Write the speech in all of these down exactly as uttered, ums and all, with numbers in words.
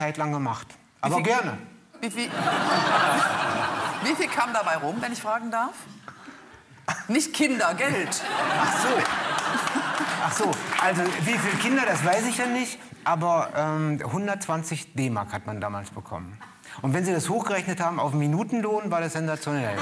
Zeit lang gemacht. Aber viel, gerne. Wie viel, wie viel kam dabei rum, wenn ich fragen darf? Nicht Kinder, Geld. Ach so. Ach so, also wie viele Kinder, das weiß ich ja nicht. Aber ähm, hundertzwanzig D-Mark hat man damals bekommen. Und wenn Sie das hochgerechnet haben auf Minutenlohn, war das sensationell.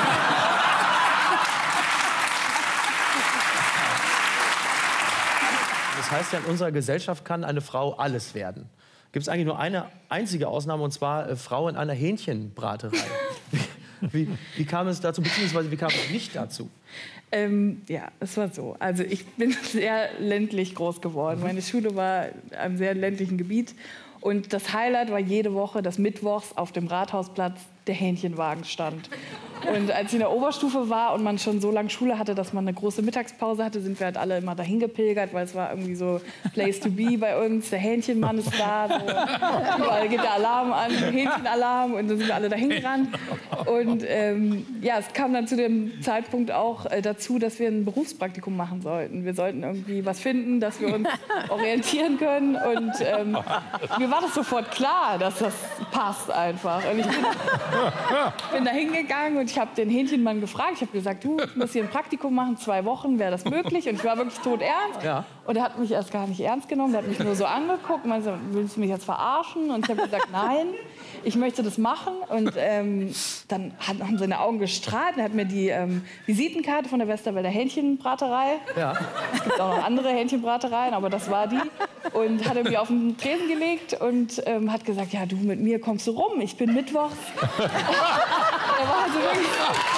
Das heißt ja, in unserer Gesellschaft kann eine Frau alles werden. Gibt es eigentlich nur eine einzige Ausnahme, und zwar äh, Frau in einer Hähnchenbraterei. wie, wie kam es dazu, beziehungsweise wie kam es nicht dazu? Ähm, ja, es war so. Also ich bin sehr ländlich groß geworden. Meine Schule war in einem sehr ländlichen Gebiet. Und das Highlight war jede Woche, dass mittwochs auf dem Rathausplatz der Hähnchenwagen stand. Und als ich in der Oberstufe war und man schon so lange Schule hatte, dass man eine große Mittagspause hatte, sind wir halt alle immer dahin gepilgert, weil es war irgendwie so Place to be bei uns. Der Hähnchenmann ist da, so. Überall geht der Alarm an, Hähnchenalarm, und dann sind wir alle dahin gerannt. Und ähm, ja, es kam dann zu dem Zeitpunkt auch äh, dazu, dass wir ein Berufspraktikum machen sollten. Wir sollten irgendwie was finden, dass wir uns orientieren können. Und ähm, mir war das sofort klar, dass das passt einfach. Und ich bin, bin da hingegangen und ich habe den Hähnchenmann gefragt. Ich habe gesagt, du, ich muss hier ein Praktikum machen, zwei Wochen, wäre das möglich? Und ich war wirklich todernst. Ja. Und er hat mich erst gar nicht ernst genommen. Er hat mich nur so angeguckt und meinte, willst du mich jetzt verarschen? Und ich habe gesagt, nein, ich möchte das machen. Und ähm, dann haben seine Augen gestrahlt. Und er hat mir die ähm, Visitenkarte von der Westerwälder Hähnchenbraterei. Ja. Es gibt auch noch andere Hähnchenbratereien, aber das war die. Und hat er mir auf den Tresen gelegt und ähm, hat gesagt, ja, du, mit mir kommst du rum. Ich bin mittwochs. Er war also wirklich...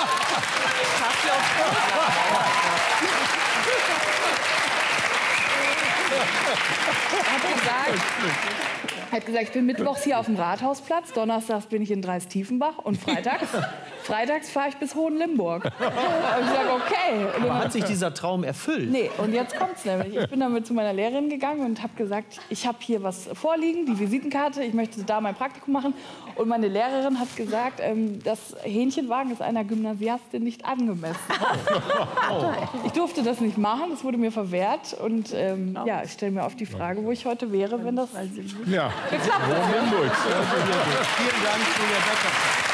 hat gesagt, hat gesagt, ich bin mittwochs hier auf dem Rathausplatz, donnerstags bin ich in Dreistiefenbach und freitags, freitags fahre ich bis Hohenlimburg. Und ich sage, okay. Und Aber hat sich dieser Traum erfüllt? Nee, und jetzt kommt's nämlich. Ich bin damit zu meiner Lehrerin gegangen und habe gesagt, ich habe hier was vorliegen, die Visitenkarte, ich möchte da mein Praktikum machen. Und meine Lehrerin hat gesagt, ähm, das Hähnchenwagen ist einer Gymnasiastin nicht angemessen. Ich durfte das nicht machen, das wurde mir verwehrt. Und ähm, ja, ich stelle mir auf die Frage, wo ich heute wäre, wenn das ja. geklappt hätte. Vielen Dank, Julia Becker.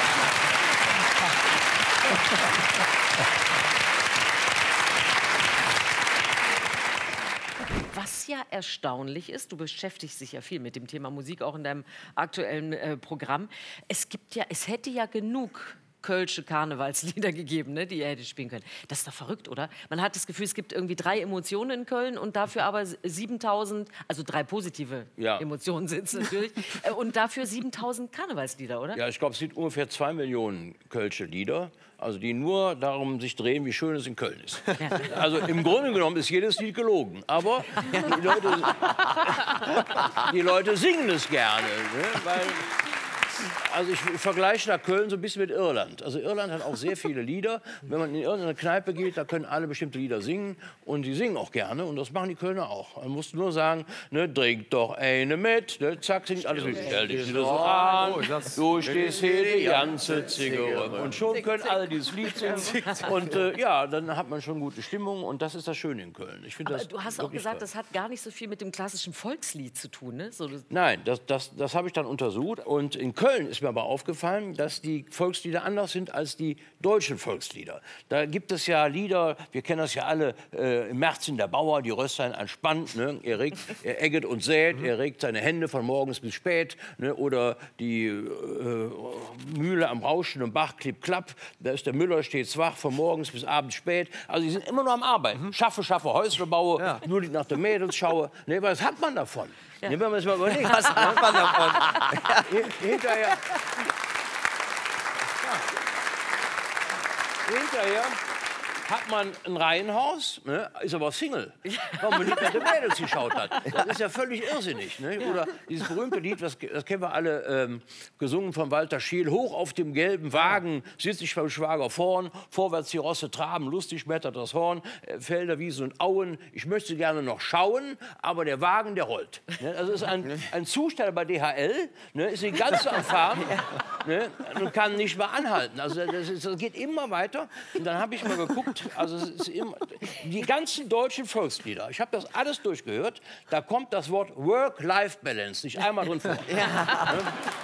Was ja erstaunlich ist, du beschäftigst dich ja viel mit dem Thema Musik, auch in deinem aktuellen äh, Programm. Es gibt ja, es hätte ja genug kölsche Karnevalslieder gegeben, ne, die ihr hättet spielen können. Das ist doch verrückt, oder? Man hat das Gefühl, es gibt irgendwie drei Emotionen in Köln und dafür aber siebentausend, also drei positive ja. Emotionen sind es natürlich, und dafür siebentausend Karnevalslieder, oder? Ja, ich glaube, es sind ungefähr zwei Millionen kölsche Lieder, also die nur darum sich drehen, wie schön es in Köln ist. Ja. Also im Grunde genommen ist jedes Lied gelogen, aber die Leute, die Leute singen es gerne, ne? Weil also ich vergleiche da Köln so ein bisschen mit Irland. Also Irland hat auch sehr viele Lieder. Wenn man in irgendeine Kneipe geht, da können alle bestimmte Lieder singen. Und die singen auch gerne. Und das machen die Kölner auch. Man muss nur sagen, ne, trink doch eine mit. Ne, zack, singt alles mit. Stell dich wieder so an. Du stehst hier die ganze Zigarre. Und schon können alle dieses Lied singen. Und äh, ja, dann hat man schon gute Stimmung. Und das ist das Schöne in Köln. Ich finde das du hast auch gesagt, toll. Das hat gar nicht so viel mit dem klassischen Volkslied zu tun, ne? So, Nein, das, das, das habe ich dann untersucht. Und in Köln ist mir aber aufgefallen, dass die Volkslieder anders sind als die deutschen Volkslieder. Da gibt es ja Lieder, wir kennen das ja alle, äh, im März in der Bauer, die Röster entspannt, ne? er, regt, er egget und sät, er regt seine Hände von morgens bis spät, ne? Oder die äh, Mühle am rauschenden Bach, klipp, klapp, da ist der Müller stets wach, von morgens bis abends spät. Also die sind immer nur am Arbeiten. Mhm. Schaffe, schaffe, Häusle baue, ja. Nur die nach den Mädels schaue. Ne, was hat man davon? Ja. Ne, wenn man es mal überlegt, was hat man davon? Hinterher... Hinterher hat man ein Reihenhaus, ne, ist aber Single, weil man nicht nach den Mädels geschaut hat. Das ist ja völlig irrsinnig. Ne? Oder dieses berühmte Lied, das, das kennen wir alle, ähm, gesungen von Walter Scheel, hoch auf dem gelben Wagen sitz ich beim Schwager vorn, vorwärts die Rosse traben, lustig schmettert das Horn, äh, Felder, Wiesen und Auen, ich möchte gerne noch schauen, aber der Wagen, der rollt. Ne? Das ist ein, ein Zusteller bei D H L, ne? Ist die ganze am Fahren. ne, und kann nicht mehr anhalten. Also das, ist, das geht immer weiter. Und dann habe ich mal geguckt, also es ist immer, die ganzen deutschen Volkslieder, ich habe das alles durchgehört, da kommt das Wort Work-Life-Balance nicht einmal drin vor. Ja. Ne?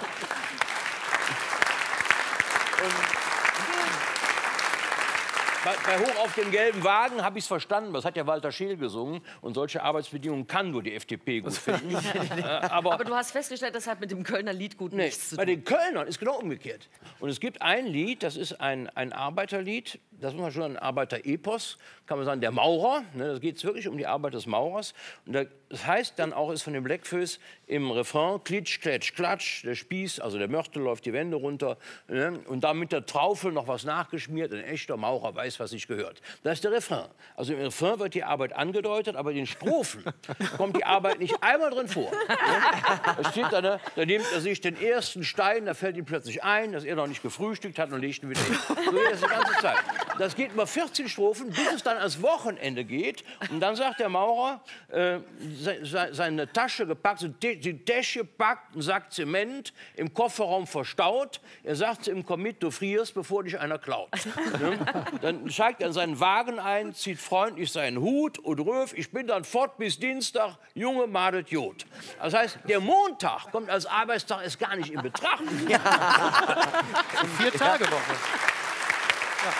Bei, bei Hoch auf den gelben Wagen habe ich es verstanden, das hat ja Walter Scheel gesungen. Und solche Arbeitsbedingungen kann nur die F D P gut finden. äh, aber, aber du hast festgestellt, das hat mit dem Kölner Lied gut nee, nichts zu tun. Bei den Kölnern ist genau umgekehrt. Und es gibt ein Lied, das ist ein, ein Arbeiterlied, das muss man schon ein Arbeiterepos, kann man sagen, der Maurer. Ne, da geht es wirklich um die Arbeit des Maurers. Und das heißt dann auch, ist von den Blackfoes im Refrain, klitsch, kletsch, klatsch, der Spieß, also der Mörtel läuft die Wände runter. Ne, und da mit der Traufel noch was nachgeschmiert. Ein echter Maurer weiß, was sich gehört. Das ist der Refrain. Also im Refrain wird die Arbeit angedeutet, aber in den Strophen kommt die Arbeit nicht einmal drin vor. Ne? Da steht da, ne, da nimmt er sich den ersten Stein, da fällt ihm plötzlich ein, dass er noch nicht gefrühstückt hat und legt ihn wieder hin. So geht das die ganze Zeit. Das geht über vierzehn Strophen, bis es dann ans Wochenende geht. Und dann sagt der Maurer, äh, se seine Tasche gepackt, die Tasche gepackt, einen Sack Zement, im Kofferraum verstaut. Er sagt im Commit, du frierst, bevor dich einer klaut. Ne? Dann steigt er in seinen Wagen ein, zieht freundlich seinen Hut und ruft, ich bin dann fort bis Dienstag, Junge, madet Jod. Das heißt, der Montag kommt als Arbeitstag erst gar nicht in Betracht. Ja. Vier Tage Woche. Ja.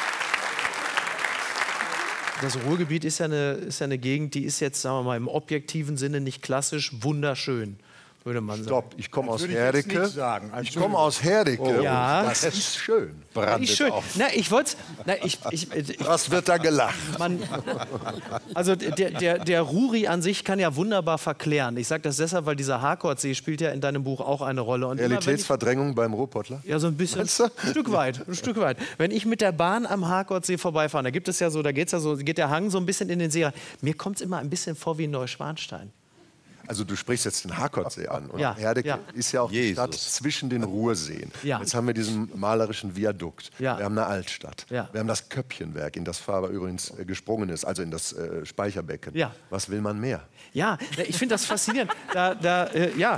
Das Ruhrgebiet ist ja, eine, ist ja eine Gegend, die ist jetzt, sagen wir mal, im objektiven Sinne nicht klassisch wunderschön, würde man sagen. Stopp, ich komme aus Würde ich jetzt Herdecke. nicht sagen. Ich komme aus Herdecke. Oh. Ja. Das ist schön. Brandet Schön. auf. Na, ich wollte ich, ich, ich, Was wird da gelacht? Man, also der, der, der Ruri an sich kann ja wunderbar verklären. Ich sage das deshalb, weil dieser Harkordsee spielt ja in deinem Buch auch eine Rolle. Und Realitätsverdrängung ich, beim Ruhrpottler? Ja, so ein bisschen. Ein Stück weit, ein Stück weit. Wenn ich mit der Bahn am Harkordsee vorbeifahre, da gibt es ja so, da geht's ja so, geht der Hang so ein bisschen in den See rein. Mir kommt es immer ein bisschen vor wie Neuschwanstein. Also du sprichst jetzt den Harkordsee an. Und ja, Herdecke ja. ist ja auch die Jesus. Stadt zwischen den Ruhrseen. Ja. Jetzt haben wir diesen malerischen Viadukt. Ja. Wir haben eine Altstadt. Ja. Wir haben das Köppchenwerk, in das Faber übrigens äh, gesprungen ist, also in das äh, Speicherbecken. Ja. Was will man mehr? Ja, ich finde das faszinierend. Da, da, äh, ja.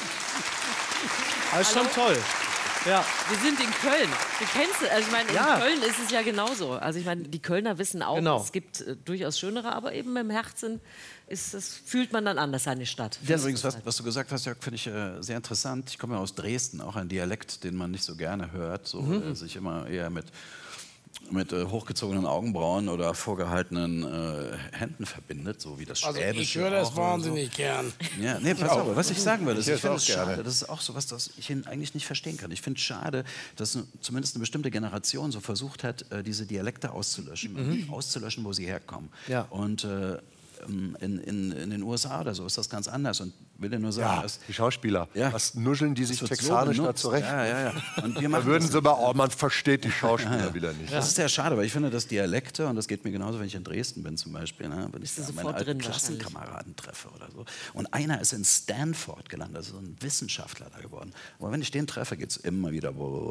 Das ist schon toll. Ja. Wir sind in Köln. Du kennst es. Also ich meine, in Ja. Köln ist es ja genauso. Also ich meine, die Kölner wissen auch, Genau. es gibt äh, durchaus schönere, aber eben im Herzen ist, das fühlt man dann anders, seine Stadt. Das übrigens, was, was du gesagt hast, Jörg, finde ich äh, sehr interessant. Ich komme ja aus Dresden, auch ein Dialekt, den man nicht so gerne hört, so, Mhm. äh, sich immer eher mit, mit äh, hochgezogenen Augenbrauen oder vorgehaltenen äh, Händen verbindet, so wie das Also Schwäbische. ich höre das auch oder wahnsinnig gern. So. Ja, nee, pass auf, was ich sagen würde, ist, Ich ich finde hör's es auch gerne. schade, das ist auch so was, das ich eigentlich nicht verstehen kann. Ich finde es schade, dass zumindest eine bestimmte Generation so versucht hat, äh, diese Dialekte auszulöschen, auszulöschen, wo sie herkommen. Ja. Und äh, in, in, in den U S A oder so ist das ganz anders. Und will dir nur sagen, Ja, dass die Schauspieler. Ja. Was nuscheln die sich das wird so texanisch da benutzt. zurecht? Ja, ja, ja. Und wir Da machen würden das sie aber, oh, man versteht die Schauspieler wieder nicht. Das ist sehr schade, weil ich finde, dass Dialekte, und das geht mir genauso, wenn ich in Dresden bin zum Beispiel, ne, wenn ich du da sofort meine alten drin wahrscheinlich. Klassenkameraden treffe oder so. Und einer ist in Stanford gelandet, also ein Wissenschaftler da geworden. Aber wenn ich den treffe, geht es immer wieder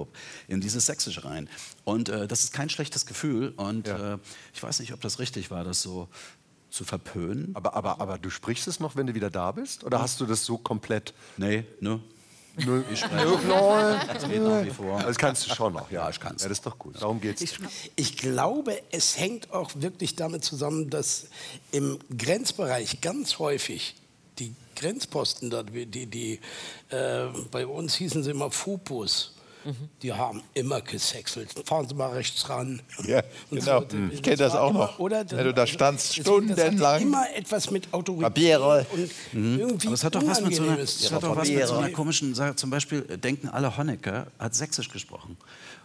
in dieses Sächsische rein. Und äh, das ist kein schlechtes Gefühl. Und Ja. äh, ich weiß nicht, ob das richtig war, das so zu verpönen. Aber, aber, aber du sprichst es noch, wenn du wieder da bist? Oder hast du das so komplett? Nee, ne? Null. Ich spreche. Das geht nach wie vor. Das kannst du schon noch, ja. Ja, ich kann's. Ja, das ist doch gut. Darum geht's. Ich glaube, es hängt auch wirklich damit zusammen, dass im Grenzbereich ganz häufig die Grenzposten dort, die, die äh, bei uns hießen sie immer Fupus. Die haben immer gesächselt. Fahren Sie mal rechts ran. Ja, Und genau. so. Ich kenne das auch noch. Oder? Wenn du da standst, Deswegen, das hat stundenlang. immer etwas mit Autorität Papiere. und irgendwie Aber es hat doch was mit so einer, Unangenehmes es zu hat doch was tun. mit so einer komischen Sache. Zum Beispiel äh, denken alle, Honecker hat Sächsisch gesprochen.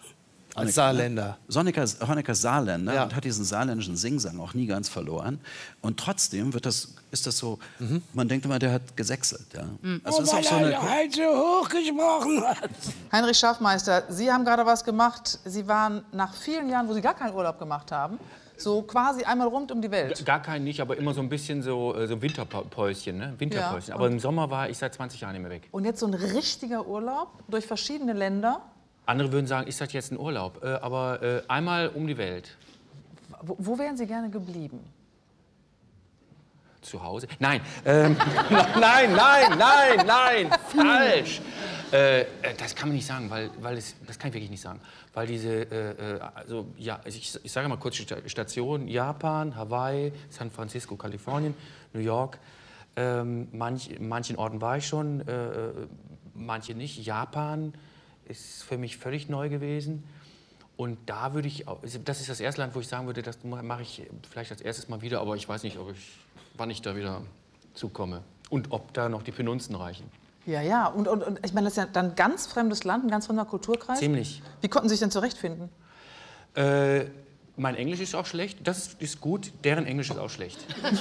Als Saarländer. Honecker, Honecker ist Saarländer Ja. und hat diesen saarländischen Singsang auch nie ganz verloren. Und trotzdem wird das, ist das so, man denkt immer, der hat gesächselt. Ja. Also Oh, ist auch weil so eine, er halt so hoch gesprochen hat. Heinrich Schaffmeister, Sie haben gerade was gemacht. Sie waren nach vielen Jahren, wo Sie gar keinen Urlaub gemacht haben, so quasi einmal rund um die Welt. Gar keinen nicht, aber immer so ein bisschen so, äh, so Winterpäuschen, ne? Winterpäuschen. Ja. Aber im Sommer war ich seit zwanzig Jahren nicht mehr weg. Und jetzt so ein richtiger Urlaub durch verschiedene Länder. Andere würden sagen, ist das jetzt ein Urlaub? Äh, aber äh, einmal um die Welt. Wo, wo wären Sie gerne geblieben? Zu Hause? Nein. Ähm, nein, nein, nein, nein, falsch. Äh, das kann man nicht sagen, weil, weil es, das kann ich wirklich nicht sagen. Weil diese, äh, also, ja, ich, ich sage mal kurz Station, Japan, Hawaii, San Francisco, Kalifornien, New York. Ähm, manch, manchen Orten war ich schon, äh, manche nicht. Japan ist für mich völlig neu gewesen. Und da würde ich, das ist das erste Land, wo ich sagen würde, das mache ich vielleicht als erstes mal wieder, aber ich weiß nicht, ob ich, wann ich da wieder zukomme. Und ob da noch die Finanzen reichen. Ja, ja. Und, und, und ich meine, das ist ja dann ein ganz fremdes Land, ein ganz fremder Kulturkreis. Ziemlich. Wie konnten Sie sich denn zurechtfinden? Äh, mein Englisch ist auch schlecht. Das ist, ist gut. Deren Englisch ist auch schlecht.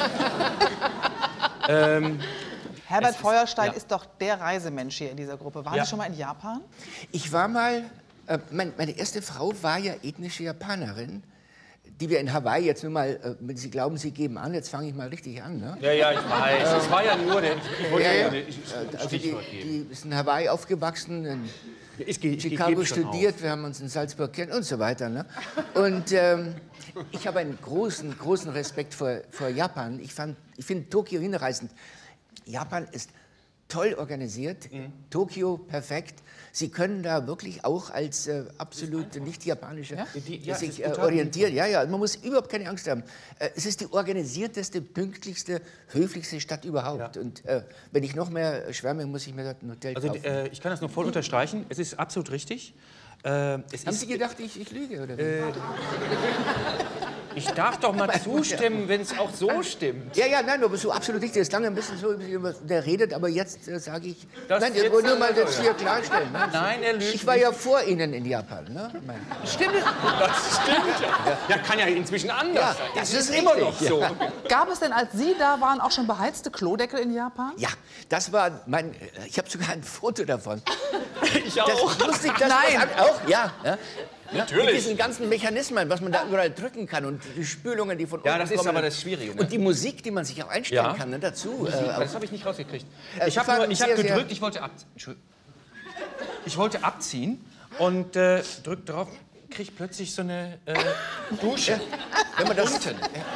ähm, Herbert ist, Feuerstein ja. ist doch der Reisemensch hier in dieser Gruppe. Waren Ja. Sie schon mal in Japan? Ich war mal, äh, mein, meine erste Frau war ja ethnische Japanerin, die wir in Hawaii jetzt nur mal, äh, wenn Sie glauben, Sie geben an, jetzt fange ich mal richtig an. Ne? Ja, ja, ich weiß. Das war ja nur der. Ich wollte Ja, ja, ja. ja. Also die, die ist in Hawaii aufgewachsen, in Ich, ich, Chicago ich schon studiert, auf. wir haben uns in Salzburg kennen und so weiter. Ne? Und ähm, ich habe einen großen, großen Respekt vor, vor Japan. Ich, fand, ich finde Tokio hinreißend. Japan ist toll organisiert, mhm. Tokio perfekt. Sie können da wirklich auch als äh, absolut nicht japanische Ja? die, ja, sich es ist äh, orientieren. Ja, ja, man muss überhaupt keine Angst haben. Äh, es ist die organisierteste, pünktlichste, höflichste Stadt überhaupt. Ja. Und äh, wenn ich noch mehr schwärme, muss ich mir dort ein Hotel Also kaufen. äh, ich kann das nur voll unterstreichen. Es ist absolut richtig. Äh, es Haben ist, Sie gedacht, ich, ich lüge? Oder wie? Äh, ich darf doch mal zustimmen, wenn es auch so stimmt. Ja, ja, nein, aber so absolut nicht. Das ist lange ein bisschen so, der redet, aber jetzt äh, sage ich. Das nein, jetzt ich wollte nur mal also, das ja. hier klarstellen. Ne? Nein, er lügt Ich war nicht. ja vor Ihnen in Japan. Ne? Mein- Stimmt. Das stimmt ja. Ja, kann ja inzwischen anders Ja, sein. das Das ist ist immer richtig. noch so. Gab es denn, als Sie da waren, auch schon beheizte Klodeckel in Japan? Ja, das war mein. Ich habe sogar ein Foto davon. Ich auch. Das lustig, das Nein. was an- auch, ja. ja. Natürlich. Mit diesen ganzen Mechanismen, was man da überall drücken kann und die Spülungen, die von Ja, unten das ist kommen. aber das Schwierige, ne? Und die Musik, die man sich auch einstellen Ja. kann, ne, dazu. Äh, Das habe ich nicht rausgekriegt. Äh, Ich habe fand nur, ich hab sehr, sehr- gedrückt, ich wollte abziehen. Ich wollte abziehen und äh, drück drauf, krieg plötzlich so eine äh, Dusche. wenn man das, Unten.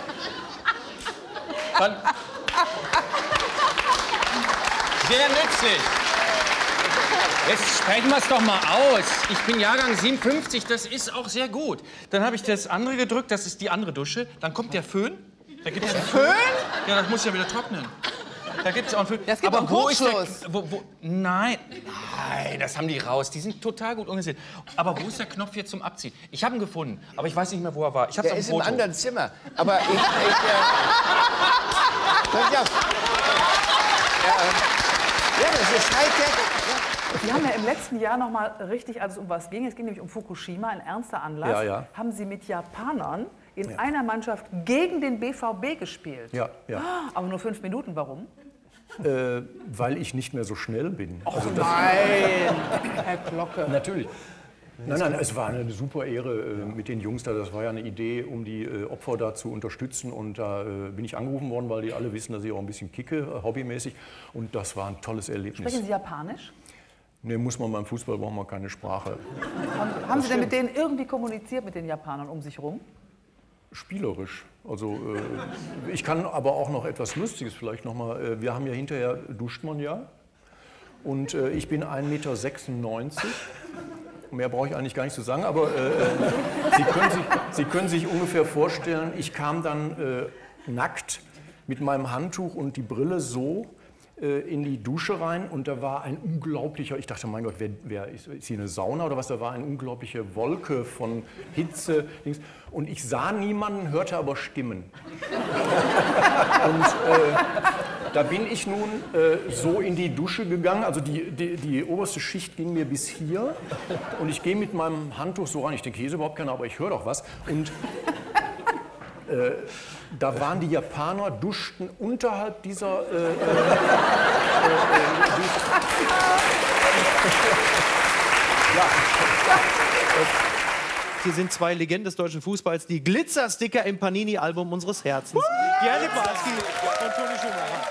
Dann sehr nützlich. Jetzt sprechen wir es doch mal aus. Ich bin Jahrgang siebenundfünfzig, das ist auch sehr gut. Dann habe ich das andere gedrückt, das ist die andere Dusche. Dann kommt der Föhn. Da gibt's einen Föhn? Ja, das muss ja wieder trocknen. Da gibt es auch einen Föhn. Ja, es gibt Aber auch wo ist der, Kurzschluss. wo, wo, nein, nein, das haben die raus. Die sind total gut organisiert. Aber wo ist der Knopf jetzt zum Abziehen? Ich habe ihn gefunden, aber ich weiß nicht mehr, wo er war. Ich habe der es ist am im Foto. anderen Zimmer. Aber ich. ich äh, pass auf. Ja, das ist Hightech. Sie haben ja im letzten Jahr noch mal richtig, als es um was ging, es ging nämlich um Fukushima, ein ernster Anlass, Ja, ja. haben Sie mit Japanern in Ja. einer Mannschaft gegen den B V B gespielt. Ja, ja. Ah, aber nur fünf Minuten, warum? Äh, weil ich nicht mehr so schnell bin. Och Also das- nein, Herr Glocke. Natürlich. Nein, nein, es war eine super Ehre äh, mit den Jungs da. Das war ja eine Idee, um die äh, Opfer da zu unterstützen. Und da äh, bin ich angerufen worden, weil die alle wissen, dass ich auch ein bisschen kicke, äh, hobbymäßig. Und das war ein tolles Erlebnis. Sprechen Sie Japanisch? Nee, muss man beim Fußball, braucht man keine Sprache. Haben, haben Sie denn mit denen irgendwie kommuniziert, mit den Japanern um sich rum? Spielerisch. Also äh, ich kann aber auch noch etwas Lustiges vielleicht noch mal. Äh, wir haben ja hinterher, duscht man ja. Und äh, ich bin ein Meter sechsundneunzig. Mehr brauche ich eigentlich gar nicht zu sagen, aber äh, Sie, können sich, Sie können sich ungefähr vorstellen, ich kam dann äh, nackt mit meinem Handtuch und die Brille so äh, in die Dusche rein und da war ein unglaublicher, ich dachte, mein Gott, wer, wer ist, ist hier eine Sauna oder was? Da war eine unglaubliche Wolke von Hitze. Dings. Und ich sah niemanden, hörte aber Stimmen. Und äh, da bin ich nun äh, so in die Dusche gegangen, also die, die, die oberste Schicht ging mir bis hier und ich gehe mit meinem Handtuch so ran, ich denke, hier ist überhaupt keiner, aber ich höre doch was. Und äh, da waren die Japaner, duschten unterhalb dieser... Äh, äh, äh, äh, ja. Hier sind zwei Legenden des deutschen Fußballs, die Glitzersticker im Panini-Album unseres Herzens. Gerne Barski und Toni Schumacher.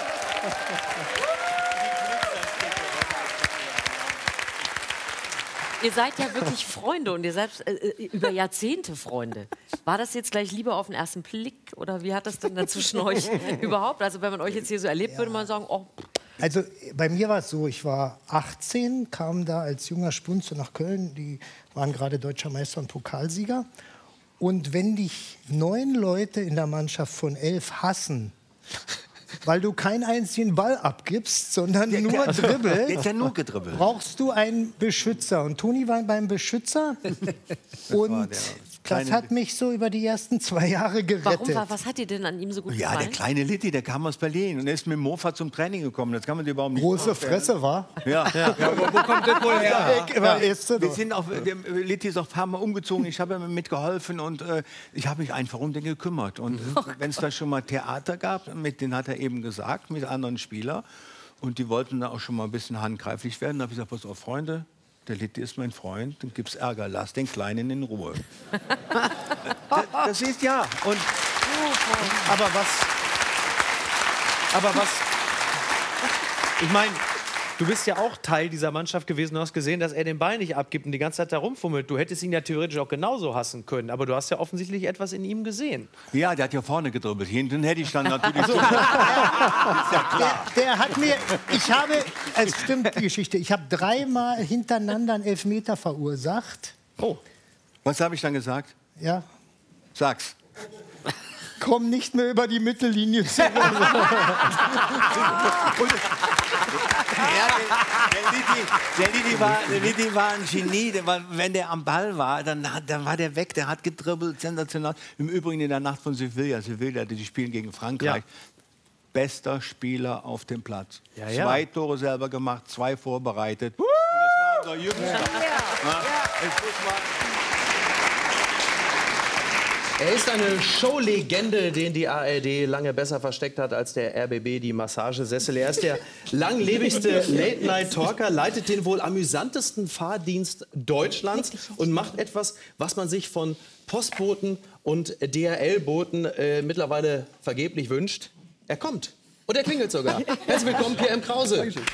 Ihr seid ja wirklich Freunde und ihr seid äh, über Jahrzehnte Freunde. War das jetzt gleich Liebe auf den ersten Blick oder wie hat das denn dann zwischen euch überhaupt? Also wenn man euch jetzt hier so erlebt, Ja. würde man sagen, oh, Also bei mir war es so, ich war achtzehn, kam da als junger Spunze nach Köln. Die waren gerade Deutscher Meister und Pokalsieger. Und wenn dich neun Leute in der Mannschaft von elf hassen, weil du keinen einzigen Ball abgibst, sondern Der- nur der- dribbelst, der hat ja nur gedribbelt. brauchst du einen Beschützer. Und Toni war beim Beschützer. Und das kleine- hat mich so über die ersten zwei Jahre gerettet. Warum, war- was hat dir denn an ihm so gut Ja, der gefallen? kleine Litti, der kam aus Berlin und er ist mit dem Mofa zum Training gekommen. Das kann man sich überhaupt nicht Große vorstellen. Fresse, war? Ja, ja. ja wo, wo kommt das wohl her? Ja, ich- aber Ja. ist so Wir doch. sind auch, der Litti ist auch ein paar Mal umgezogen. Ich habe ihm mitgeholfen und äh, ich habe mich einfach um den gekümmert. Und äh, wenn es da schon mal Theater gab, mit denen hat er eben gesagt, mit anderen Spielern, und die wollten da auch schon mal ein bisschen handgreiflich werden, da habe ich gesagt, pass auf, Freunde, der Litti ist mein Freund, dann gibt's Ärger, lass den Kleinen in Ruhe. das, das ist ja. Und, aber was... Aber was... Ich meine, du bist ja auch Teil dieser Mannschaft gewesen. Du hast gesehen, dass er den Ball nicht abgibt und die ganze Zeit da rumfummelt. Du hättest ihn ja theoretisch auch genauso hassen können. Aber du hast ja offensichtlich etwas in ihm gesehen. Ja, der hat ja vorne gedribbelt. Hinten hätte ich dann natürlich... So. Der, der hat mir, ich habe, es stimmt die Geschichte, ich habe dreimal hintereinander einen Elfmeter verursacht. Oh. Was habe ich dann gesagt? Ja. Sag's. Komm nicht mehr über die Mittellinie. Ja, der, der, Litti, der, Litti war, der Litti war ein Genie. Der war, wenn der am Ball war, dann, hat- dann war der weg. Der hat gedribbelt, sensationell. Im Übrigen in der Nacht von Sevilla. Sevilla, die spielen gegen Frankreich. Bester Spieler auf dem Platz. Ja, ja. Zwei Tore selber gemacht, zwei vorbereitet. Und das war unser Jüngster. Ja. Es muss mal- Er ist eine Showlegende, den die A R D lange besser versteckt hat als der R B B die Massagesessel. Er ist der langlebigste Late-Night-Talker, leitet den wohl amüsantesten Fahrdienst Deutschlands und macht etwas, was man sich von Postboten und D H L-Boten äh, mittlerweile vergeblich wünscht. Er kommt. Und er klingelt sogar. Herzlich willkommen, Pierre M. Krause. Auslassen.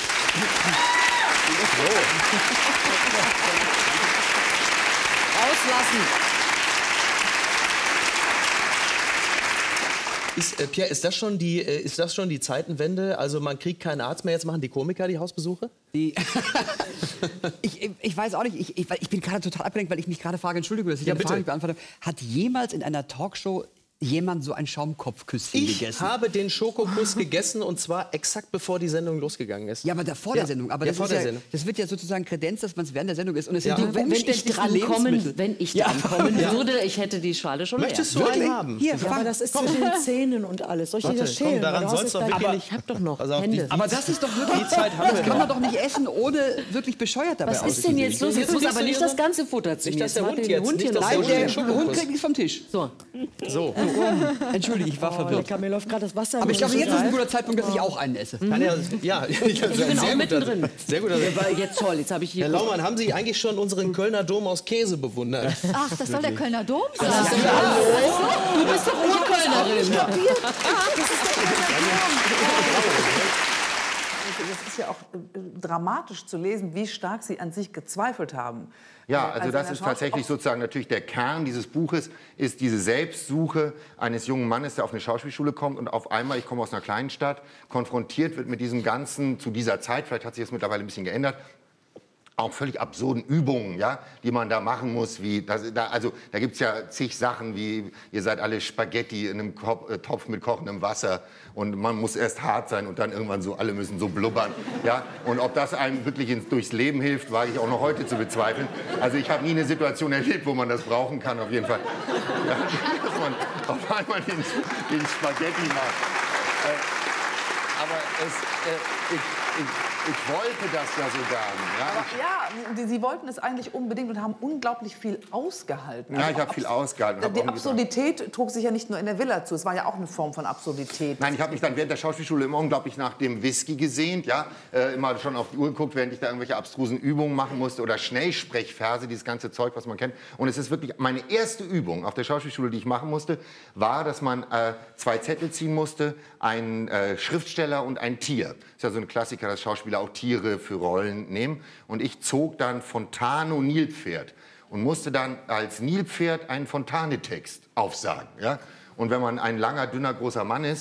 Ist, äh, Pierre, ist das, schon die, äh, ist das schon die Zeitenwende? Also man kriegt keinen Arzt mehr, jetzt machen die Komiker die Hausbesuche? Die ich, ich weiß auch nicht, ich, ich, ich bin gerade total abgelenkt, weil ich mich gerade frage, Entschuldigung, dass ich Ja, die bitte. Frage nicht beantworte. Hat jemals in einer Talkshow jemand so ein Schaumkopfküsschen Ich gegessen? habe den Schokokuss gegessen und zwar exakt bevor die Sendung losgegangen ist. Ja, aber da vor Ja. der Sendung. Aber Ja, das, vor ist der ja, Sendung. das wird ja sozusagen Kredenz, dass man es während der Sendung ist. Und es Ja. sind die Wenn ich umständlichsten dran kommen, Lebensmittel. wenn ich Ja. dran kommen Ja. würde, ich hätte die Schale schon Möchtest leer. du einen haben? Hier, Ja, aber das ist zwischen den Zähnen und alles. Soll ich dir Warte, das komm, schälen? daran Weil du soll's hast doch es wirklich dann- nicht- Ich hab doch noch Pass auf, Hände. die- Aber das ist doch wirklich, Die Zeit haben das wir kann man noch. doch nicht essen, ohne wirklich bescheuert dabei Was ist auszusehen. denn jetzt los? Jetzt muss aber nicht das ganze Futter zu Nicht, mir. dass der Jetzt Hund hat den jetzt- Hund nicht, hier dass noch der Nein, Hund der den Schokokuss. Hund kriegt nichts vom Tisch. So. So. Entschuldige, ich war Oh, verwirrt. lecker, mir läuft gerade das Wasser. Aber ich im glaube, Mund jetzt ist ein runter. guter Zeitpunkt, dass ich auch einen esse. Kann ja, ja, Ich bin auch mittendrin. Sehr gut. Ja, aber jetzt toll, jetzt habe ich hier... Herr Laumann, haben Sie eigentlich schon unseren Kölner Dom aus Käse bewundert? Ach, das soll der Kölner Dom sein. Das ist ja, hallo? Du bist doch Urkölnerin. Es ist ja auch äh, dramatisch zu lesen, wie stark Sie an sich gezweifelt haben. Ja, Äh, also als das in der ist tatsächlich sozusagen natürlich der Kern dieses Buches, ist diese Selbstsuche eines jungen Mannes, der auf eine Schauspielschule kommt und auf einmal, ich komme aus einer kleinen Stadt, konfrontiert wird mit diesem ganzen, zu dieser Zeit, vielleicht hat sich das mittlerweile ein bisschen geändert, auch völlig absurden Übungen, ja, die man da machen muss. Wie, das, da, also, da gibt es ja zig Sachen, wie ihr seid alle Spaghetti in einem Kopf, äh, Topf mit kochendem Wasser und man muss erst hart sein und dann irgendwann so, alle müssen so blubbern. Ja? Und ob das einem wirklich ins, durchs Leben hilft, wage ich auch noch heute zu bezweifeln. Also ich habe nie eine Situation erlebt, wo man das brauchen kann, auf jeden Fall. Ja, dass man auf einmal den, den Spaghetti macht. Äh, aber es, äh, ich, ich, ich wollte das ja so gern. Ja? Aber ja, die- Sie wollten es eigentlich unbedingt und haben unglaublich viel ausgehalten. Ja, Also ich habe auch viel abs- ausgehalten. Hab Die auch gesagt- Absurdität trug sich ja nicht nur in der Villa zu. Es war ja auch eine Form von Absurdität. Nein, ich habe mich dann während der Schauspielschule immer unglaublich nach dem Whisky gesehnt, ja, äh, immer schon auf die Uhr geguckt, während ich da irgendwelche abstrusen Übungen machen musste oder Schnellsprechverse, dieses ganze Zeug, was man kennt. Und es ist wirklich meine erste Übung auf der Schauspielschule, die ich machen musste, war, dass man äh, zwei Zettel ziehen musste, einen äh, Schriftsteller und ein Tier. Das ist ja so ein Klassiker, dass Schauspieler auch Tiere für Rollen nehmen. Und ich zog dann Fontano Nilpferd und musste dann als Nilpferd einen Fontanetext aufsagen, ja. Und wenn man ein langer, dünner, großer Mann ist,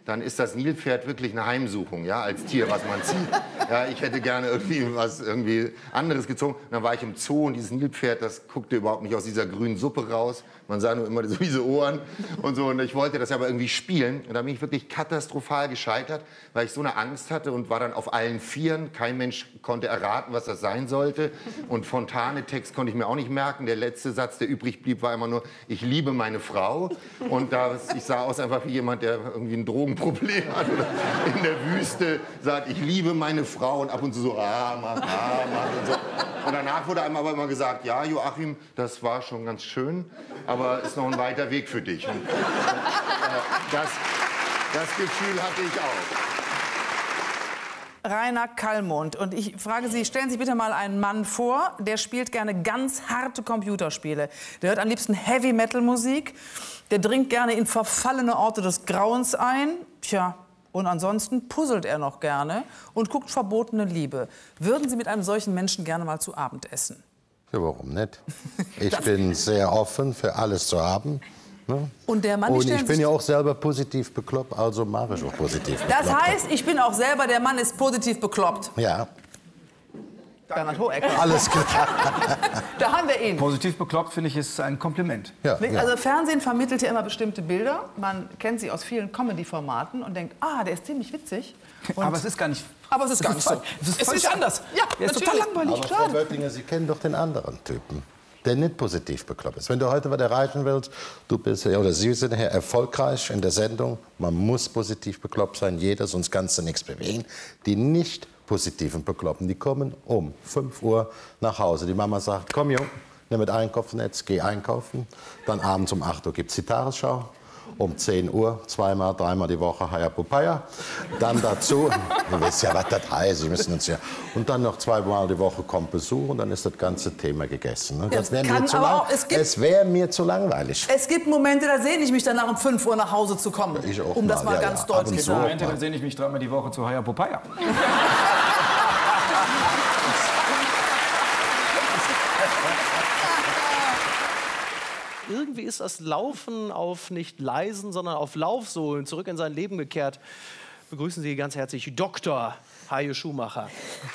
dann ist das Nilpferd wirklich eine Heimsuchung, ja, als Tier, was man zieht. Ja, ich hätte gerne irgendwie was irgendwie anderes gezogen. Und dann war ich im Zoo und dieses Nilpferd, das guckte überhaupt nicht aus dieser grünen Suppe raus. Man sah nur immer so diese Ohren und so. Und ich wollte das aber irgendwie spielen. Und da bin ich wirklich katastrophal gescheitert, weil ich so eine Angst hatte und war dann auf allen Vieren. Kein Mensch konnte erraten, was das sein sollte. Und Fontane-Text konnte ich mir auch nicht merken. Der letzte Satz, der übrig blieb, war immer nur, ich liebe meine Frau. Und da, ich sah aus einfach wie jemand, der irgendwie ein Drogenproblem hat oder in der Wüste sagt, ich liebe meine Frau und ab und zu so, ah, mach, ah, mach und so. Und danach wurde einem aber immer gesagt, ja, Joachim, das war schon ganz schön, aber ist noch ein weiter Weg für dich. Und, äh, das, das Gefühl hatte ich auch. Rainer Kallmund. Und ich frage Sie, stellen Sie bitte mal einen Mann vor, der spielt gerne ganz harte Computerspiele. Der hört am liebsten Heavy-Metal-Musik. Der dringt gerne in verfallene Orte des Grauens ein. Tja, und ansonsten puzzelt er noch gerne und guckt verbotene Liebe. Würden Sie mit einem solchen Menschen gerne mal zu Abend essen? Ja, warum nicht? Ich bin sehr offen für alles zu haben. Ne? Und der Mann, Und stellen ich bin sich- ja auch selber positiv bekloppt, also mache ich auch positiv bekloppt. Das heißt, ich bin auch selber, der Mann ist positiv bekloppt. Ja, Bernhard Hohecker. alles klar. Da haben wir ihn. Positiv bekloppt, finde ich, ist ein Kompliment. Ja, Also Fernsehen vermittelt ja immer bestimmte Bilder. Man kennt sie aus vielen Comedy-Formaten und denkt, ah, der ist ziemlich witzig. Und Aber es ist gar nicht. Aber es ist gar nicht so. Es ist, Es ist anders. Ja, Der ist natürlich. total langweilig. Aber Frau Böttinger, Sie kennen doch den anderen Typen, der nicht positiv bekloppt ist. Wenn du heute was erreichen willst, du bist, oder Sie sind hier erfolgreich in der Sendung, man muss positiv bekloppt sein, jeder, sonst kannst du nichts bewegen. Die nicht positiven Bekloppten, die kommen um fünf Uhr nach Hause. Die Mama sagt, komm Jung, nimm mit Einkaufsnetz, geh einkaufen. Dann abends um acht Uhr gibt es die Tagesschau. Um zehn Uhr, zweimal, dreimal die Woche, Haya Popaya. Dann dazu, ihr wisst ja, was das heißt, Sie müssen uns ja. Und dann noch zweimal die Woche kommt Besuch und dann ist das ganze Thema gegessen. Ne? Das wäre kann mir, zu aber lang- auch- es gibt- es wär mir zu langweilig. Es gibt Momente, da sehne ich mich danach, um fünf Uhr nach Hause zu kommen. Ich auch um das mal, mal ja, ganz ja. Ab deutlich und zu zu. sagen. Momente, dann sehne ich mich dreimal die Woche zu Haya Popaya. Irgendwie ist das Laufen auf nicht leisen, sondern auf Laufsohlen zurück in sein Leben gekehrt. Begrüßen Sie ganz herzlich Doktor Hajo Schumacher.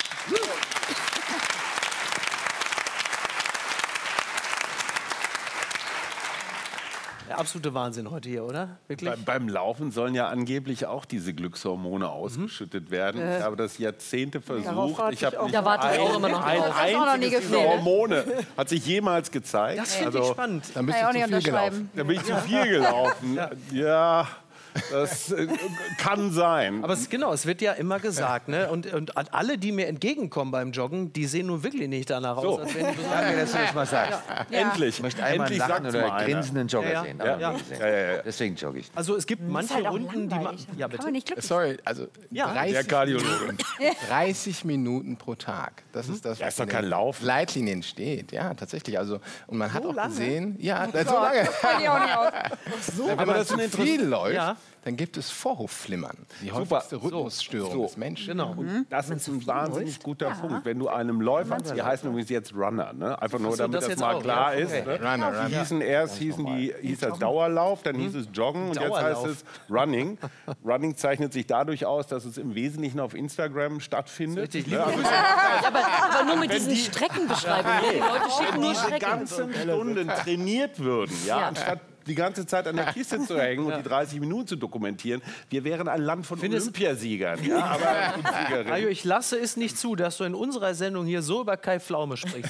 Der absolute Wahnsinn heute hier, oder? Wirklich? Be beim Laufen sollen ja angeblich auch diese Glückshormone ausgeschüttet werden. Äh. Ich habe das Jahrzehnte Darauf versucht. warte Ich ich habe auch. nicht Da warte ich ein, auch immer noch ein drauf. Das ist auch noch nie einziges dieser gefehlt. Hormone hat sich jemals gezeigt. Das finde ich spannend. Dann bist Kann du ich auch zu nicht viel gelaufen. unterschreiben. Da bin ich zu viel gelaufen. Ja, das äh, kann sein. Aber es, genau, es wird ja immer gesagt, ne? Und, und alle, die mir entgegenkommen beim Joggen, die sehen nun wirklich nicht danach So. aus, als wären die besonders- Danke, dass du das mal sagst. Ja. Endlich. Ich möchte einmal Endlich einen sagt's lachen oder mal einer. grinsenden Jogger Ja, sehen. ja. Aber Ja. nicht sehen. Ja, ja, ja. Deswegen jogge ich. Also es gibt Das ist manche halt auch Runden, die man... langweilig. Ja, bitte. Kann man nicht glücklich Sorry, also Ja. Der dreißig, Kardiologe. dreißig Minuten pro Tag. Das ist das, Ja, was ist doch in kein den Laufen. Leitlinien steht. Ja, tatsächlich. Also, und man hat So auch lange? gesehen, ja, Oh das so Gott, lange. das halte ich auch nicht aus. Wenn Aber man das ist zu ein Interess- viel läuft, Ja. dann gibt es Vorhofflimmern. Die Super. häufigste Rhythmusstörung So. des Menschen. Genau. Und das ist ein wahnsinnig guter Punkt. Wenn du einem Läufer, die heißen übrigens jetzt Runner, ne? Einfach nur, Ach so, damit das das, jetzt mal auch, klar ja, ist. okay. Ne? Runner, Die Runner. hießen erst hießen die, hieß das Dauerlauf, dann hieß es Joggen und jetzt Dauerlauf. heißt es Running. Running zeichnet sich dadurch aus, dass es im Wesentlichen auf Instagram stattfindet. Richtig. Ne? Also, Aber, aber nur mit Wenn diesen die- Streckenbeschreibungen. Die Leute schicken wenn nur diese Strecken. ganzen Stunden trainiert würden, ja, Ja. anstatt die ganze Zeit an der Kiste zu hängen und die dreißig Minuten zu dokumentieren, wir wären ein Land von Olympiasiegern. Ja, aber und Siegerinnen. Hajo, ich lasse es nicht zu, dass du in unserer Sendung hier so über Kai Pflaume sprichst.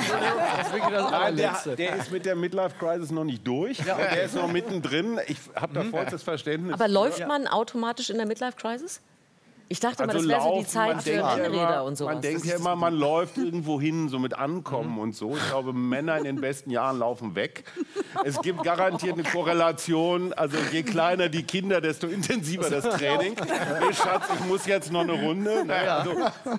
Das ist wirklich das Nein, der, Allerletzte. der ist mit der Midlife-Crisis noch nicht durch. Ja, okay. Der ist noch mittendrin. Ich habe da vollstes Verständnis. Aber läuft für. man automatisch in der Midlife-Crisis? Ich dachte immer, Also das wäre so die laufen, Zeit man für denkt ja Rennräder immer- und sowas. Man denkt Das ja ist- immer, man läuft irgendwo hin, so mit Ankommen und so. Ich glaube, Männer in den besten Jahren laufen weg. Es gibt garantiert eine Korrelation. Also je kleiner die Kinder, desto intensiver das Training. Hey, Schatz, ich muss jetzt noch eine Runde. Ne? Also,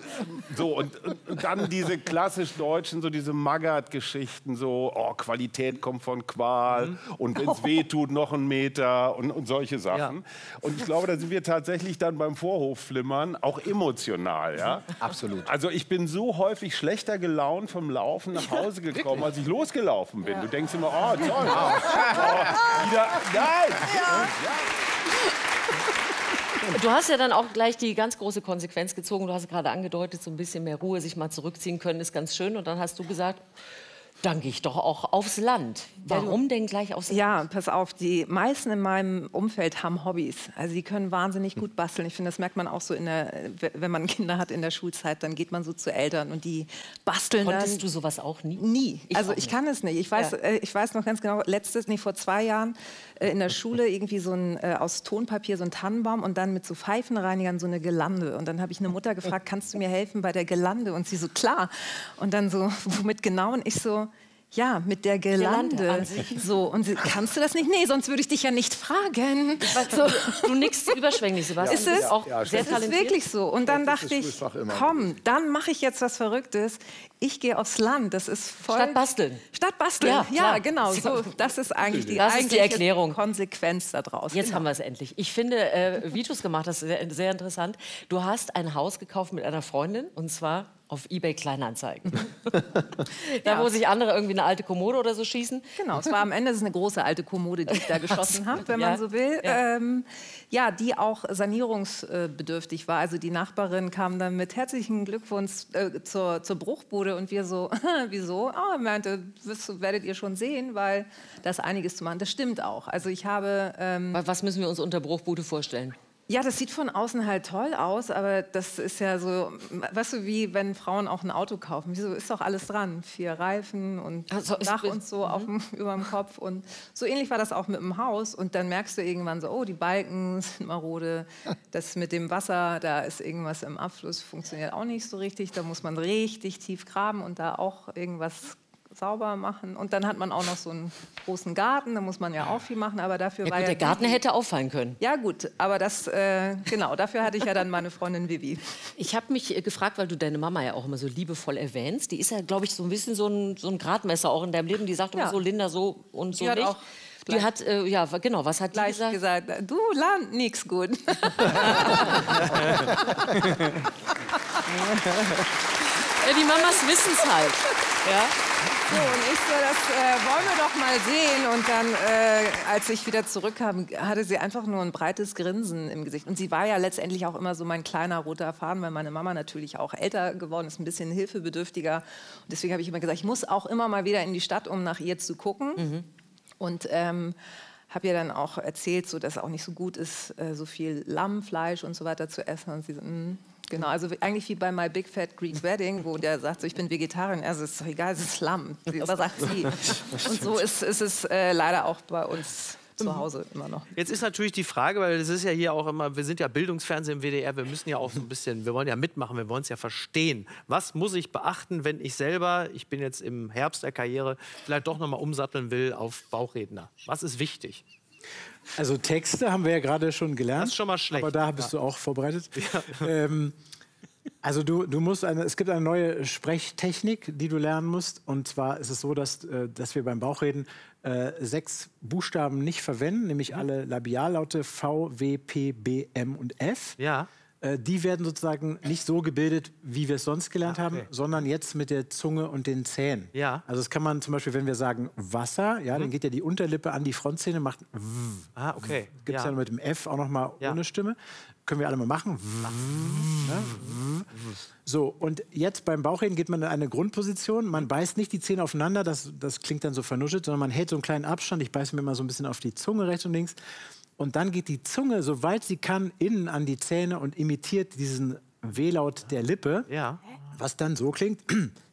so, und, und, und dann diese klassisch deutschen, so diese Magath-Geschichten, so, oh, Qualität kommt von Qual und wenn es weh tut, noch einen Meter und, und solche Sachen. Und ich glaube, da sind wir tatsächlich dann beim Vorhofflimmern auch emotional. Ja? Absolut. Also ich bin so häufig schlechter gelaunt vom Laufen nach Hause gekommen, als ich losgelaufen bin. Du denkst immer, oh toll, oh, wieder, nein. Du hast ja dann auch gleich die ganz große Konsequenz gezogen. Du hast gerade angedeutet, so ein bisschen mehr Ruhe, sich mal zurückziehen können, ist ganz schön. Und dann hast du gesagt, dann gehe ich doch auch aufs Land. Warum denn gleich aufs Land? Ja, pass auf, die meisten in meinem Umfeld haben Hobbys. Also die können wahnsinnig gut basteln. Ich finde, das merkt man auch so, in der, wenn man Kinder hat in der Schulzeit, dann geht man so zu Eltern und die basteln dann. Konntest du sowas auch nie? Nie. Ich also auch ich nicht. kann es nicht. Ich weiß, Ja. äh, ich weiß noch ganz genau, letztes, nee, vor zwei Jahren äh, in der Schule irgendwie so ein, äh, aus Tonpapier so ein Tannenbaum und dann mit so Pfeifenreinigern so eine Girlande. Und dann habe ich eine Mutter gefragt, kannst du mir helfen bei der Girlande? Und sie so, klar. Und dann so, womit genau? Und ich so, ja, mit der Girlande. Girlande an sich. So, und sie, kannst du das nicht? Nee, sonst würde ich dich ja nicht fragen. So. Du nickst überschwänglich, Sebastian. Ist Du es? bist auch Ja, sehr es ist talentiert. wirklich so. Und dann Schlechtes dachte ich, Schulfach immer. komm, dann mache ich jetzt was Verrücktes. Ich gehe aufs Land. Das ist voll... Statt basteln. Statt basteln, Ja, ja, klar. genau. So, das ist eigentlich die, Das ist die eigentliche Erklärung. Konsequenz daraus. Jetzt Genau. haben wir es endlich. Ich finde, äh, wie du es gemacht hast, sehr, sehr interessant. Du hast ein Haus gekauft mit einer Freundin, und zwar auf eBay Kleinanzeigen. Da, wo sich andere irgendwie eine alte Kommode oder so schießen. Genau, es war am Ende es ist eine große alte Kommode, die ich da geschossen habe, wenn Ja. man so will. Ja. Ähm, ja, die auch sanierungsbedürftig war. Also die Nachbarin kam dann mit herzlichen Glückwunsch äh, zur, zur Bruchbude und wir so, wieso? Ah, meinte, das werdet ihr schon sehen, weil da ist einiges zu machen. Das stimmt auch. Also ich habe... Ähm, Was müssen wir uns unter Bruchbude vorstellen? Ja, das sieht von außen halt toll aus, aber das ist ja so, weißt du, wie wenn Frauen auch ein Auto kaufen. Wieso ist doch alles dran? Vier Reifen und Also, es- Dach und so auf dem, über dem Kopf. Und so ähnlich war das auch mit dem Haus. Und dann merkst du irgendwann so, oh, die Balken sind marode. Das mit dem Wasser, da ist irgendwas im Abfluss, funktioniert auch nicht so richtig. Da muss man richtig tief graben und da auch irgendwas sauber machen. Und dann hat man auch noch so einen großen Garten, da muss man ja auch viel machen, aber dafür Ja, war gut, ja der Garten Vivi- hätte auffallen können. Ja gut, aber das, äh, genau, dafür hatte ich ja dann meine Freundin Vivi. Ich habe mich äh, gefragt, weil du deine Mama ja auch immer so liebevoll erwähnst. Die ist ja, glaube ich, so ein bisschen so ein, so ein Gradmesser auch in deinem Leben. Die sagt immer Ja. so, Linda, so und so Die hat nicht. auch Die hat, äh, ja, wa- genau, was hat die Gleich gesagt? gesagt, du Land, nix gut. Ja, die Mamas wissen es halt. Ja? So, und ich so, das äh, wollen wir doch mal sehen. Und dann, äh, als ich wieder zurückkam, hatte sie einfach nur ein breites Grinsen im Gesicht. Und sie war ja letztendlich auch immer so mein kleiner roter Faden, weil meine Mama natürlich auch älter geworden ist, ein bisschen hilfebedürftiger. Und deswegen habe ich immer gesagt, ich muss auch immer mal wieder in die Stadt, um nach ihr zu gucken. Mhm. Und ähm, habe ihr dann auch erzählt, so, dass es auch nicht so gut ist, äh, so viel Lammfleisch und so weiter zu essen. Und sie so, mm. Genau, also eigentlich wie bei My Big Fat Greek Wedding, wo der sagt, so, ich bin Vegetarier. Also ist doch egal, es ist Lamm. Was sagt sie? Und so ist, ist es äh, leider auch bei uns zu Hause immer noch. Jetzt ist natürlich die Frage, weil es ist ja hier auch immer, wir sind ja Bildungsfernsehen im W D R, wir müssen ja auch so ein bisschen, wir wollen ja mitmachen, wir wollen es ja verstehen. Was muss ich beachten, wenn ich selber, ich bin jetzt im Herbst der Karriere, vielleicht doch nochmal umsatteln will auf Bauchredner? Was ist wichtig? Also Texte haben wir ja gerade schon gelernt. Das ist schon mal schlecht. Aber da bist Ja. du auch vorbereitet. Ähm, also du, du musst eine, es gibt eine neue Sprechtechnik, die du lernen musst. Und zwar ist es so, dass, äh, dass wir beim Bauchreden äh, sechs Buchstaben nicht verwenden, nämlich alle Labiallaute V, W, P, B, M und F. Ja. Äh, die werden sozusagen nicht so gebildet, wie wir es sonst gelernt Ah, okay. haben, sondern jetzt mit der Zunge und den Zähnen. Ja. Also das kann man zum Beispiel, wenn wir sagen Wasser, ja, dann geht ja die Unterlippe an die Frontzähne, macht W. Ah, okay. Gibt es Ja. ja mit dem F auch noch mal ohne Stimme. Können wir alle mal machen. Ne? So, und jetzt beim Bauchreden geht man in eine Grundposition. Man beißt nicht die Zähne aufeinander, das, das klingt dann so vernuschelt, sondern man hält so einen kleinen Abstand. Ich beiße mir mal so ein bisschen auf die Zunge rechts und links. Und dann geht die Zunge, soweit sie kann, innen an die Zähne und imitiert diesen W-Laut der Lippe, ja. was dann so klingt.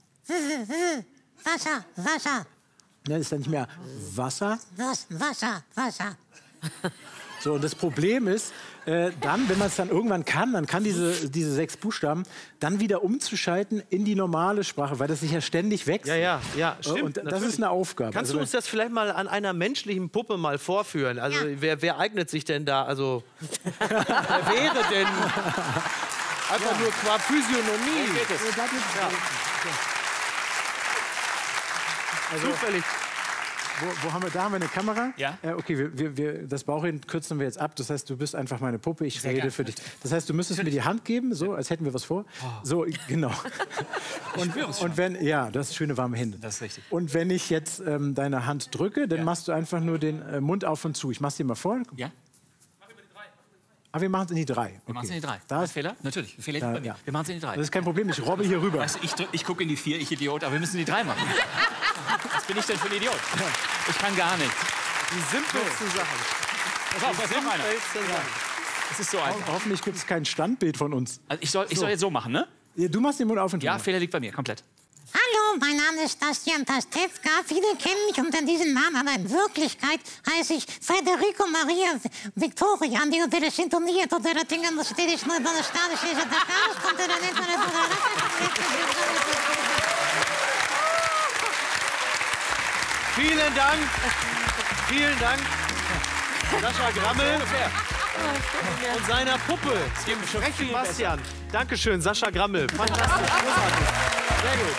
Wasser, Wasser, Ne, ist dann nicht mehr Wasser. was, Wasser, Wasser. So, und das Problem ist, äh, dann, wenn man es dann irgendwann kann, dann kann diese, diese sechs Buchstaben dann wieder umzuschalten in die normale Sprache, weil das sich ja ständig wechselt. Ja, ja, ja, Äh, stimmt. Und das natürlich. ist eine Aufgabe. Kannst Also, du uns das vielleicht mal an einer menschlichen Puppe mal vorführen? Also wer, wer eignet sich denn da? Also wer wäre denn einfach nur qua Physiognomie? Ja. Also, Zufällig. Wo, wo haben wir, da haben wir eine Kamera? Ja. Äh, okay, wir, wir, wir, das Bauchreden kürzen wir jetzt ab. Das heißt, du bist einfach meine Puppe, ich Sehr rede gern. für dich. Das heißt, du müsstest mir die Hand geben, so, als hätten wir was vor. So, genau. Und, spüre es schon. und wenn, ja, du hast schöne warme Hände. Das ist richtig. Und wenn ich jetzt ähm, deine Hand drücke, dann Ja. machst du einfach nur den äh, Mund auf und zu. Ich mach's dir mal vor. Ja? Aber wir machen es in die drei. Wir machen es in die drei. Da ist Fehler? Natürlich. Fehler Da, bei mir. ja. Wir machen es in die drei. Das ist kein Problem, ich robbe hier rüber. Weißt du, ich drück- ich gucke in die vier, ich Idiot, aber wir müssen die drei machen. Was bin ich denn für ein Idiot? Ich kann gar nichts. Die simpelsten Sachen. Pass auf, da ist noch einer. Es ist so einfach. Ho hoffentlich gibt es kein Standbild von uns. Also ich soll, ich So. soll jetzt so machen, ne? Ja, du machst den Mund auf und Ja, Fehler liegt bei mir, komplett. Hallo, mein Name ist Bastian Pastewka. Viele kennen mich unter diesem Namen, aber in Wirklichkeit heiße ich Federico Maria Victoria. Die delle sintonia tot la tengono steeds nooit van de stad is het Dakar. Komt er dan net van Vielen Dank. Vielen Dank. Sascha Grammel und seiner Puppe, dem frechen Bastian. Dankeschön, Sascha Grammel. Fantastisch, großartig. Sehr gut.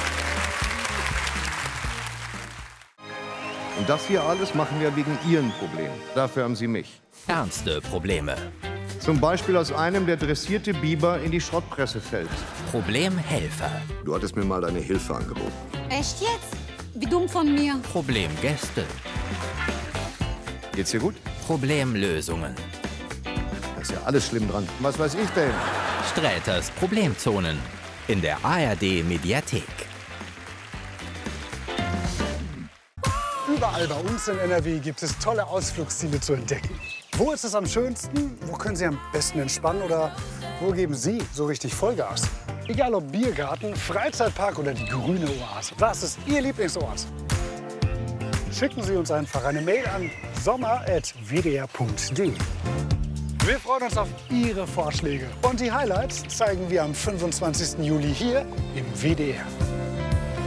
Und das hier alles machen wir wegen Ihren Problemen. Dafür haben Sie mich. Ernste Probleme. Zum Beispiel aus einem der dressierte Biber in die Schrottpresse fällt. Problemhelfer. Du hattest mir mal deine Hilfe angeboten. Echt jetzt? Wie dumm von mir. Problemgäste. Geht's dir gut? Problemlösungen. Da ist ja alles schlimm dran. Was weiß ich denn? Sträters Problemzonen. In der A R D-Mediathek. Überall bei uns in N R W gibt es tolle Ausflugsziele zu entdecken. Wo ist es am schönsten? Wo können Sie am besten entspannen? Oder wo geben Sie so richtig Vollgas? Egal ob Biergarten, Freizeitpark oder die grüne Oase. Was ist Ihr Lieblingsort? Schicken Sie uns einfach eine Mail an sommer at w d r punkt d e. Wir freuen uns auf Ihre Vorschläge. Und die Highlights zeigen wir am fünfundzwanzigsten Juli hier im W D R.